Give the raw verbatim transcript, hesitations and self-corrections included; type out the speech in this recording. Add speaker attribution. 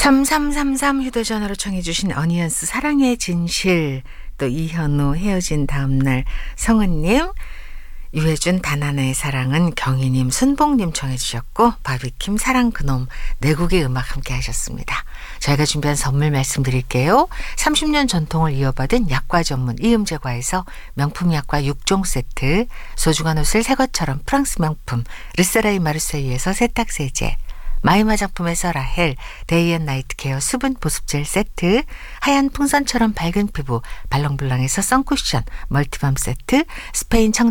Speaker 1: 삼삼삼삼 휴대전화로 청해주신 어니언스 사랑의 진실, 또 이현우 헤어진 다음날 성은님, 유해준 단하나의 사랑은 경희님, 순봉님 청해주셨고, 바비킴 사랑 그놈, 내국의 음악 함께 하셨습니다. 저희가 준비한 선물 말씀드릴게요. 삼십 년 전통을 이어받은 약과 전문 이음제과에서 명품 약과 육 종 세트, 소중한 옷을 새 것처럼 프랑스 명품 르세라이 마르세유에서 세탁세제, 마임 화장품에서 라헬 데이앤나이트 케어 수분 보습젤 세트, 하얀 풍선처럼 밝은 피부 발롱블랑에서 선쿠션 멀티밤 세트, 스페인 청